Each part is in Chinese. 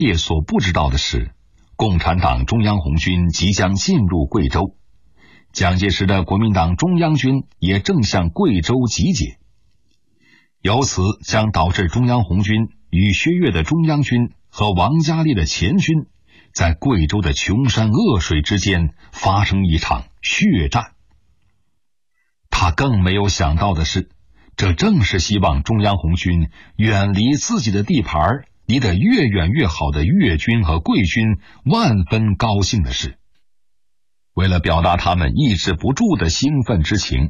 业所不知道的是，共产党中央红军即将进入贵州，蒋介石的国民党中央军也正向贵州集结，由此将导致中央红军与薛岳的中央军和王家烈的前军在贵州的穷山恶水之间发生一场血战。他更没有想到的是，这正是希望中央红军远离自己的地盘，离得越远越好的粤军和桂军万分高兴的事。为了表达他们抑制不住的兴奋之情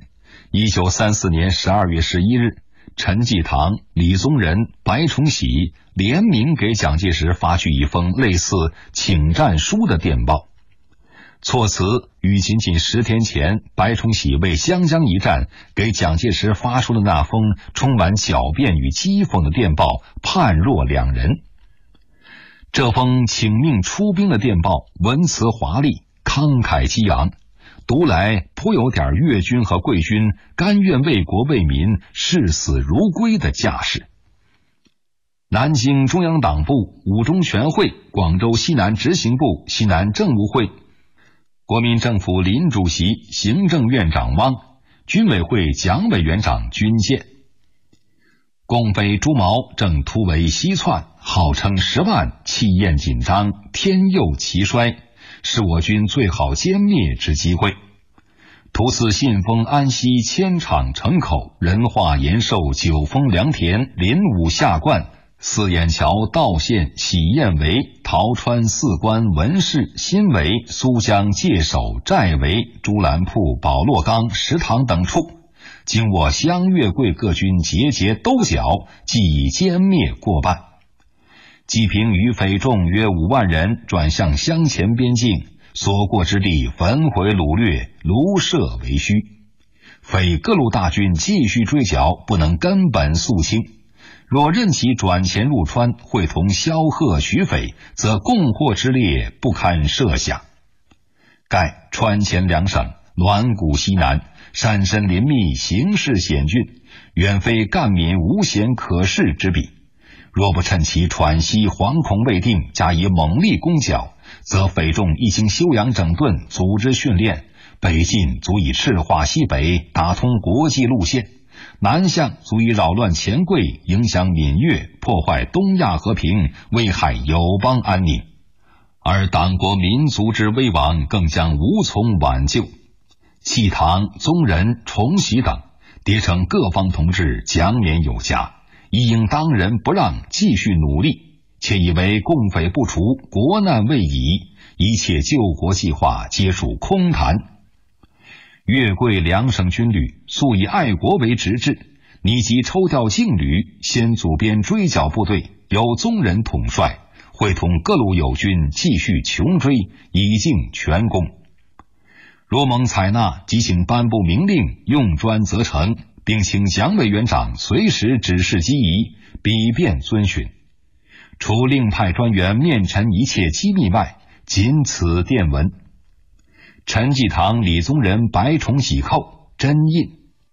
，1934年12月11日，陈济棠、李宗仁、白崇禧联名给蒋介石发去一封类似请战书的电报，措辞与仅仅10天前白崇禧为湘江一战给蒋介石发出的那封充满狡辩与讥讽的电报判若两人。这封请命出兵的电报文辞华丽，慷慨激昂，读来颇有点粤军和桂军甘愿为国为民视死如归的架势。南京中央党部、五中全会、广州西南执行部、西南政务会、国民政府林主席、行政院长汪、军委会蒋委员长军舰。共匪朱毛正突围西窜，号称10万，气焰紧张，天佑其衰，是我军最好歼灭之机会。图次信丰、安溪、千场、城口、仁化、延寿、九峰、良田、临武、下灌、四眼桥、道县、喜宴围、陶川、四关、文市、新围、苏江、界首、寨围、朱兰铺、保洛岗、石塘等处，经我湘粤桂各军节节兜剿，即已歼灭过半。济平余匪众约5万人转向湘黔边境，所过之地焚毁掳掠，庐舍为虚。匪各路大军继续追剿，不能根本肃清。若任其转前入川，会同萧贺、徐匪，则共祸之烈不堪设想。盖川黔两省挛谷西南，山深林密，形势险峻，远非赣闽无险可恃之比。若不趁其喘息惶恐未定，加以猛力攻剿，则匪众一经休养整顿，组织训练，北进足以赤化西北，打通国际路线，南向足以扰乱黔桂，影响闽粤，破坏东亚和平，危害友邦安宁，而党国民族之危亡更将无从挽救。济棠、宗仁、崇禧等迭称各方同志讲勉有加，亦应当仁不让，继续努力，且以为共匪不除，国难未已，一切救国计划皆属空谈。粤桂两省军旅素以爱国为直至，拟即抽调劲旅，先组编追剿部队，由宗仁统帅，会同各路友军继续穷追，以尽全功。若蒙采纳，即请颁布明令，用专责成，并请蒋委员长随时指示机宜，比便遵循。除另派专员面陈一切机密外，仅此电文。陈济棠、李宗仁、白崇禧寇，真印。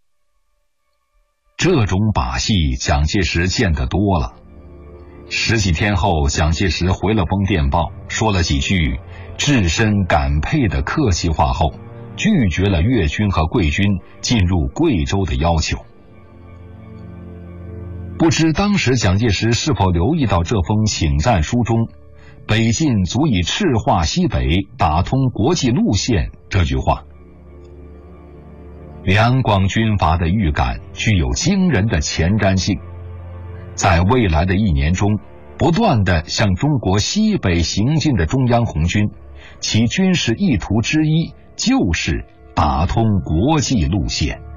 这种把戏蒋介石见得多了。10几天后，蒋介石回了封电报，说了几句至深感佩的客气话后，拒绝了粤军和桂军进入贵州的要求。不知当时蒋介石是否留意到这封请战书中北进足以赤化西北，打通国际路线这句话。两广军阀的预感具有惊人的前瞻性，在未来的1年中，不断地向中国西北行进的中央红军，其军事意图之一就是打通国际路线。